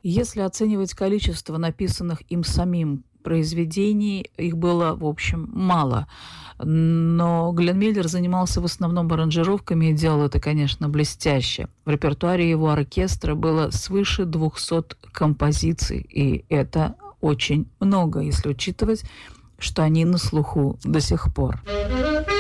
Если оценивать количество написанных им самим произведений, их было, в общем, мало. Но Глен Миллер занимался в основном аранжировками и делал это, конечно, блестяще. В репертуаре его оркестра было свыше 200 композиций, и это очень много, если учитывать, что они на слуху до сих пор.